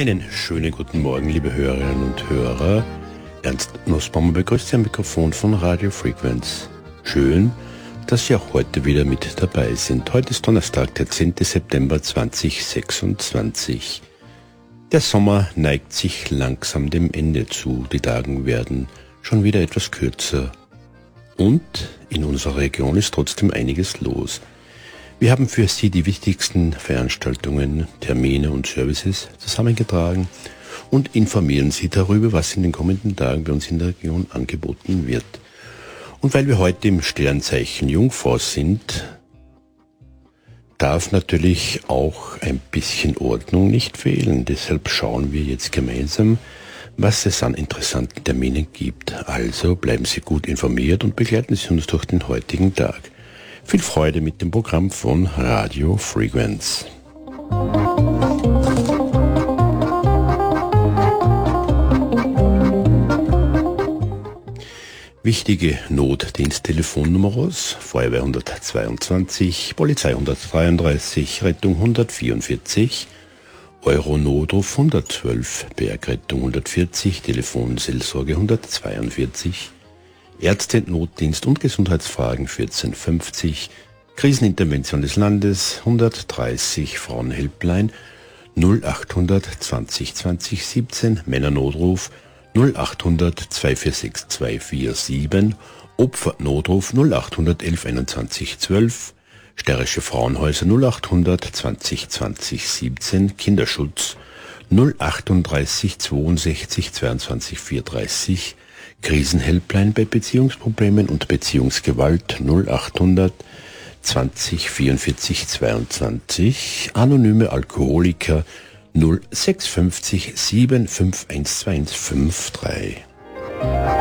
Einen schönen guten Morgen, liebe Hörerinnen und Hörer. Ernst Nussbaumer begrüßt Sie am Mikrofon von Radio Frequenz. Schön, dass Sie auch heute wieder mit dabei sind. Heute ist Donnerstag, der 10. September 2026. Der Sommer neigt sich langsam dem Ende zu. Die Tage werden schon wieder etwas kürzer. Und in unserer Region ist trotzdem einiges los. Wir haben für Sie die wichtigsten Veranstaltungen, Termine und Services zusammengetragen und informieren Sie darüber, was in den kommenden Tagen bei uns in der Region angeboten wird. Und weil wir heute im Sternzeichen Jungfrau sind, darf natürlich auch ein bisschen Ordnung nicht fehlen. Deshalb schauen wir jetzt gemeinsam, was es an interessanten Terminen gibt. Also bleiben Sie gut informiert und begleiten Sie uns durch den heutigen Tag. Viel Freude mit dem Programm von Radio Frequenz. Wichtige Notdiensttelefonnummers: Feuerwehr 122, Polizei 133, Rettung 144, Euro-Notruf 112, Bergrettung 140, Telefonseelsorge 142, Ärzte-Notdienst und Gesundheitsfragen 1450, Krisenintervention des Landes 130, Frauenhelpline 0800 20 20 17, Männernotruf 0800 246 247, Opfernotruf 0800 11 21 12, Steirische Frauenhäuser 0800 20 20 17, Kinderschutz 038 62 22 430, Krisenhelpline bei Beziehungsproblemen und Beziehungsgewalt 0800 20 44 22, anonyme Alkoholiker 0650 751253.